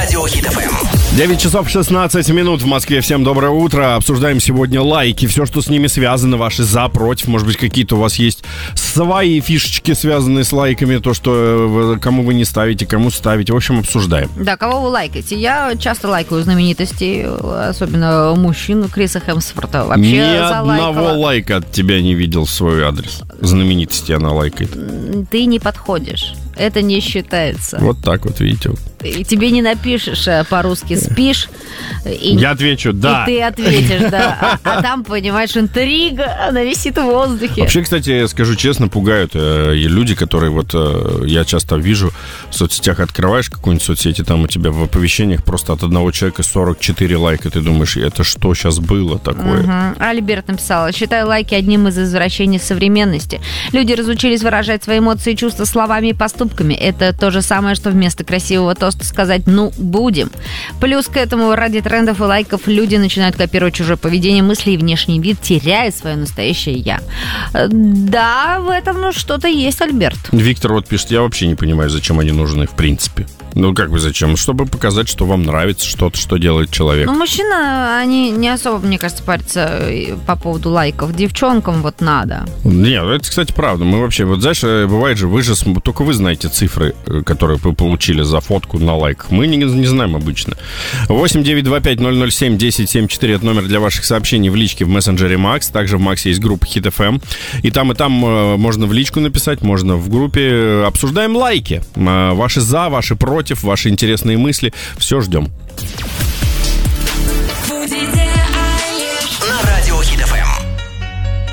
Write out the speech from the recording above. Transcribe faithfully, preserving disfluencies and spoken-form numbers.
Радио Хит эф эм. девять часов шестнадцать минут в Москве. Всем доброе утро. Обсуждаем сегодня лайки, все, что с ними связано, ваши за, против. Может быть, какие-то у вас есть свои фишечки, связанные с лайками, то, что кому вы не ставите, кому ставите. В общем, обсуждаем. Да, кого вы лайкаете? Я часто лайкаю знаменитостей, особенно мужчин. Криса Хемсворта вообще Ни залайкала. одного лайка от тебя не видел в свой адрес. Знаменитости она лайкает. Ты не подходишь. Это не считается. Вот так вот, видите. И тебе не напишешь по-русски «спишь». И, Я отвечу «да». И ты ответишь «да». А, а там, понимаешь, интрига, она висит в воздухе. Вообще, кстати, скажу честно, пугают э, люди, которые вот э, я часто вижу в соцсетях, открываешь какую-нибудь соцсеть, и там у тебя в оповещениях просто от одного человека сорок четыре лайка. Ты думаешь, это что сейчас было такое? Угу. Альберт написала: считаю лайки одним из извращений современности. Люди разучились выражать свои эмоции и чувства словами и поступками. Это то же самое, что вместо красивого тоста сказать «ну, будем». Плюс к этому ради трендов и лайков люди начинают копировать чужое поведение, мысли и внешний вид, теряя свое настоящее «я». Да, в этом ну, что-то есть, Альберт. Виктор вот пишет: я вообще не понимаю, зачем они нужны в принципе. Ну, как бы зачем? Чтобы показать, что вам нравится что-то, что делает человек. Ну, мужчины, они не особо, мне кажется, парятся по поводу лайков. Девчонкам вот надо. Нет, это, кстати, правда. Мы вообще, вот знаешь, бывает же, вы же, только вы знаете цифры, которые вы получили за фотку на лайках. Мы не, не знаем обычно. восемь девятьсот двадцать пять ноль ноль семь десять семьдесят четыре, это номер для ваших сообщений в личке в мессенджере Макс. Также в Максе есть группа Хит эф эм. И там, и там можно в личку написать, можно в группе. Обсуждаем лайки. Ваши за, ваши против, ваши интересные мысли. Все ждем.